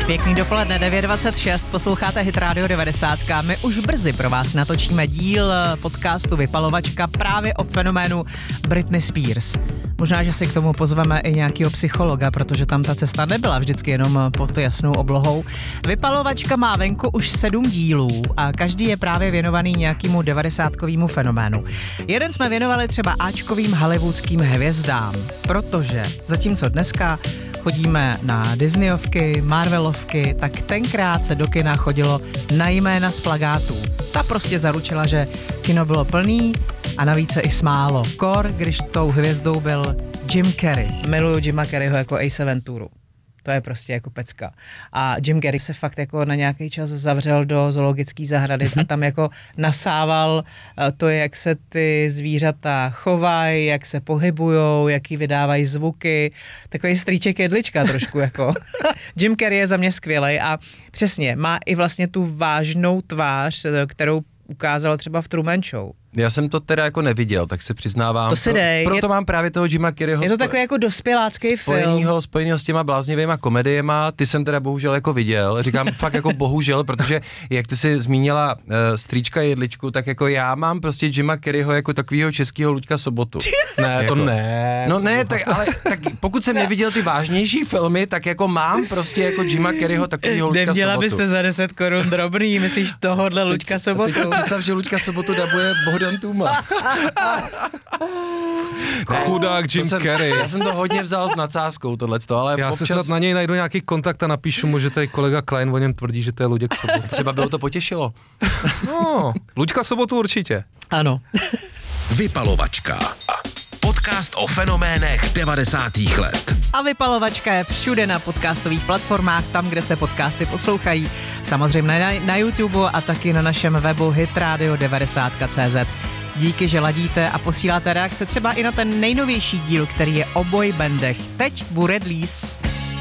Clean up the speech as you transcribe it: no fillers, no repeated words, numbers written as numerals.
Pěkný dopoledne, 9:26, posloucháte Hit Radio 90. My už brzy pro vás natočíme díl podcastu Vypalovačka právě o fenoménu Britney Spears. Možná, že si k tomu pozveme i nějakého psychologa, protože tam ta cesta nebyla vždycky jenom pod jasnou oblohou. Vypalovačka má venku už 7 dílů a každý je právě věnovaný nějakému 90kovému fenoménu. Jeden jsme věnovali třeba áčkovým hollywoodským hvězdám, protože zatímco dneska chodíme na Disneyovky, Marvelovky, tak tenkrát se do kina chodilo na jména z plakátů. Ta prostě zaručila, že kino bylo plný a navíc se i smálo. Kor, když tou hvězdou byl Jim Carrey. Miluju Jima Carreyho jako Ace Venturu. To je prostě jako pecka. A Jim Carrey se fakt jako na nějaký čas zavřel do zoologické zahrady a tam jako nasával to, jak se ty zvířata chovají, jak se pohybujou, jaký vydávají zvuky. Takový strýček jedlička trošku jako. Jim Carrey je za mě skvělej a přesně, má i vlastně tu vážnou tvář, kterou ukázal třeba v Truman Show. Já jsem to teda jako neviděl, tak se přiznávám. To si dej. Proto mám právě toho Jima Carreyho. Je to takový jako dospělácký film. Spojenýho s těma bláznivýma komediema, ty jsem teda bohužel jako viděl. Říkám fakt jako bohužel, protože jak ty si zmínila strýčka jedličku, tak jako já mám prostě Jima Carreyho jako takovýho českýho Luďka Sobotu. Ne, jako, to ne. No ne, ale tak pokud jsem neviděl ty vážnější filmy, tak jako mám prostě jako Jima Carreyho takovýho Luďka Neměla Sobotu. byste za 10 korun drobný, myslíš tohohle Luďka Sobotu? Teď si představ, že Luďka Sobotu dabuje Bohdan Tůma. Chudák Jim Carrey. Já jsem to hodně vzal s nadsázkou tohleto, ale Já občas... se snad na něj najdu nějaký kontakt a napíšu mu, že tady kolega Klein o něm tvrdí, že to je Luděk Sobota. Třeba by ho to potěšilo. No, Luďka Sobotu určitě. Ano. Vypalovačka. Podcast o fenoménech 90. let. A Vypalovačka je všude na podcastových platformách, tam, kde se podcasty poslouchají. Samozřejmě na YouTube a taky na našem webu hitradio90.cz. Díky, že ladíte a posíláte reakce třeba i na ten nejnovější díl, který je o boybandech. Teď bude release.